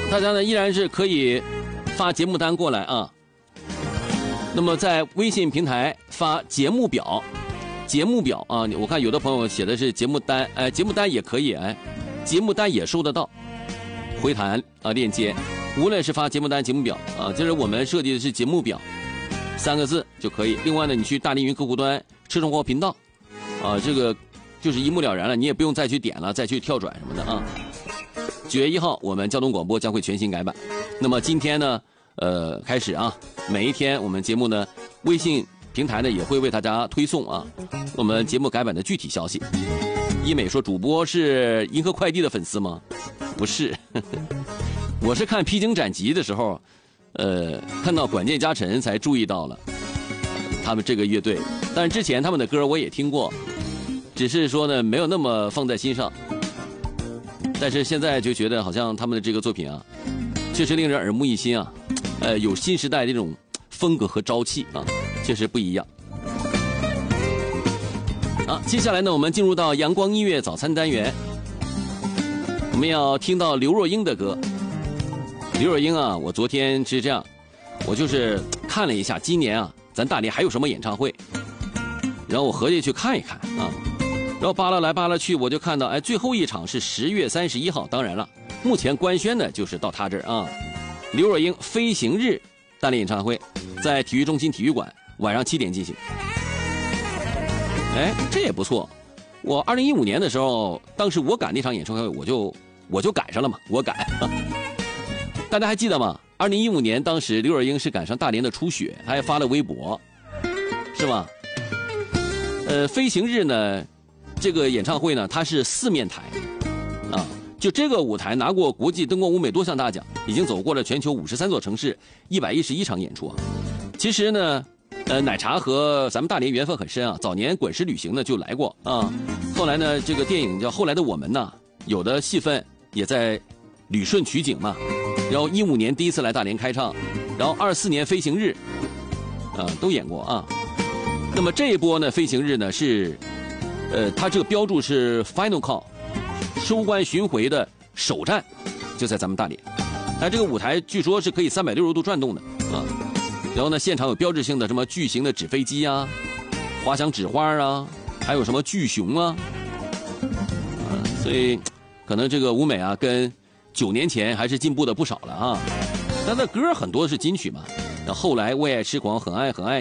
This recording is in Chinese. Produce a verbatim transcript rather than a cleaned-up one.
大家呢依然是可以发节目单过来啊。那么在微信平台发节目表，节目表啊，我看有的朋友写的是节目单，哎，节目单也可以，哎，节目单也收得到，回弹啊链接，无论是发节目单、节目表啊，就是我们设计的是节目表三个字就可以。另外呢，你去大凌云客户端吃生活频道啊，这个就是一目了然了，你也不用再去点了，再去跳转什么的啊。九月一号，我们交通广播将会全新改版。那么今天呢，呃，开始啊，每一天我们节目呢，微信平台呢也会为大家推送啊，我们节目改版的具体消息。一美说，主播是银河快递的粉丝吗？不是，呵呵，我是看披荆斩棘的时候，呃，看到管键家臣才注意到了他们这个乐队。但是之前他们的歌我也听过，只是说呢没有那么放在心上。但是现在就觉得好像他们的这个作品啊，确实令人耳目一新啊，呃，有新时代这种风格和朝气啊，确实不一样。好，接下来呢，我们进入到阳光音乐早餐单元，我们要听到刘若英的歌。刘若英啊，我昨天是这样，我就是看了一下今年啊，咱大连还有什么演唱会，然后我合计去看一看啊。然后扒拉来扒拉去，我就看到，哎，最后一场是十月三十一号。当然了，目前官宣的就是到他这儿啊。刘若英《飞行日》大连演唱会，在体育中心体育馆晚上七点进行。哎，这也不错。我二零一五年的时候，当时我赶那场演唱会，我就我就赶上了嘛，我赶。大家还记得吗？二零一五年当时刘若英是赶上大连的初雪，还发了微博，是吗？呃，《飞行日》呢？这个演唱会呢，它是四面台，啊，就这个舞台拿过国际灯光舞美多项大奖，已经走过了全球五十三座城市，一百一十一场演出啊。其实呢，呃，奶茶和咱们大连缘分很深啊。早年滚石旅行呢就来过啊，后来呢，这个电影叫《后来的我们》呢，有的戏份也在旅顺取景嘛。然后一五年第一次来大连开唱，然后二四年《飞行日》，啊，都演过啊。那么这一波呢，《飞行日》呢是。呃，它这个标注是 Final Call， 收官巡回的首站，就在咱们大连。它这个舞台据说是可以三百六十度转动的啊。然后呢，现场有标志性的什么巨型的纸飞机啊，滑翔纸花啊，还有什么巨熊啊，啊，所以可能这个舞美啊，跟九年前还是进步的不少了啊。它的歌很多是金曲嘛，那后来为爱痴狂，很爱很爱。